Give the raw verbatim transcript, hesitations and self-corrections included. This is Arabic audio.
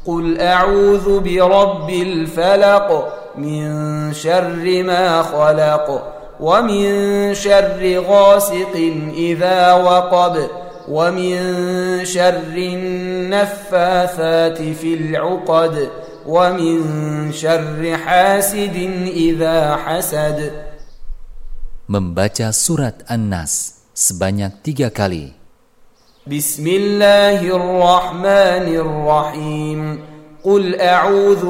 قل أعوذ برب الفلق من شر ما خلق ومن شر غاسق إذا وقب ومن شر النفاثات في العقد ومن شر حاسد إذا حسد. Membaca surat An-Nas sebanyak tiga kali. Bismillahirrahmanirrahim. Qul a'udzu